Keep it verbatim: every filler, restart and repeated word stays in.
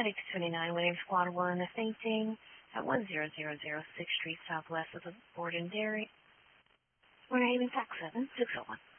Medic twenty-nine, waiting squad one, fainting at one zero zero zero sixth Street Southwest of the Borden Dairy. We're having tax seven six oh one.